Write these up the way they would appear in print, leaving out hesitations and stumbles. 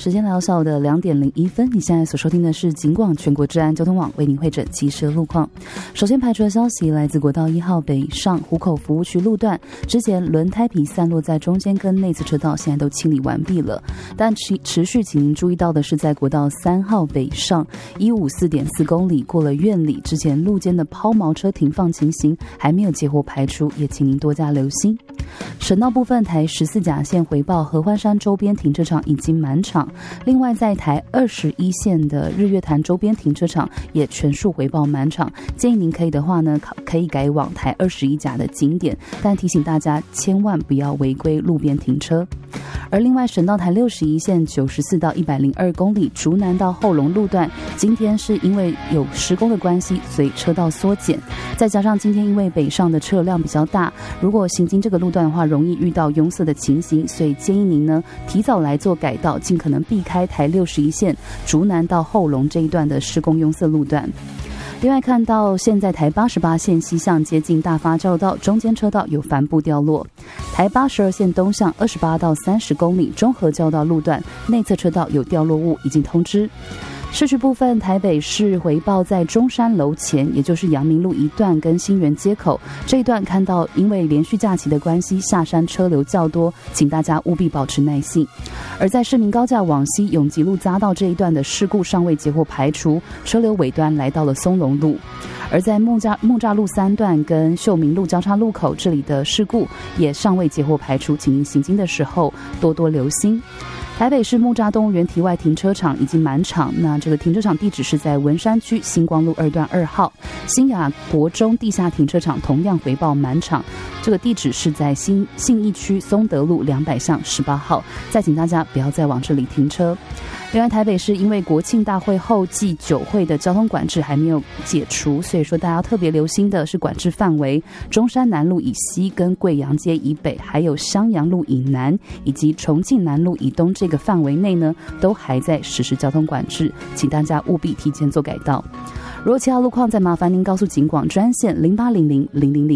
时间来到下午的2点01分，你现在所收听的是警广全国治安交通网为您汇整及时路况。首先排除的消息来自国道1号北上湖口服务区路段，之前轮胎皮散落在中间跟内侧车道，现在都清理完毕了。但持续请您注意到的是，在国道3号北上154.4公里过了苑里，之前路肩的抛锚车停放情形还没有截获排除，也请您多加留心。省道部分，台14甲线回报合欢山周边停车场已经满场，另外在台21线的日月潭周边停车场也全数回报满场，建议您可以的话呢，可以改往台21甲的景点，但提醒大家千万不要违规路边停车。而另外省道台61线94到102公里竹南到后龙路段，今天是因为有施工的关系，所以车道缩减，再加上今天因为北上的车辆比较大，如果行经这个路段的话，容易遇到拥塞的情形，所以建议您呢提早来做改道，尽可能避开台61线竹南到后龙这一段的施工拥塞路段。另外看到现在台88线西向接近大发交流道中间车道有帆布掉落，台82线东向28到30公里中和交流道路段内侧车道有掉落物，已经通知。市区部分，台北市回报在中山楼前，也就是阳明路一段跟新园街口这一段，看到因为连续假期的关系，下山车流较多，请大家务必保持耐性。而在市民高架往西永吉路匝道这一段的事故尚未截获排除，车流尾端来到了松隆路。而在木栅路3段跟秀明路交叉路口这里的事故也尚未截获排除，请您行经的时候多多留心。台北市木栅动物园体外停车场已经满场，那这个停车场地址是在文山区星光路2段2号。新雅国中地下停车场同样回报满场，这个地址是在信义区松德路200巷18号。再请大家不要再往这里停车。另外，台北市因为国庆大会后继酒会的交通管制还没有解除，所以说大家要特别留心的是管制范围，中山南路以西跟贵阳街以北，还有襄阳路以南以及重庆南路以东这个范围内呢，都还在实施交通管制，请大家务必提前做改道。如果其他路况，再麻烦您告诉警广专线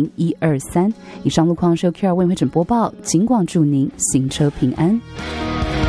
0800000123。以上路况是由 QR 为会诊播报，警广祝您行车平安。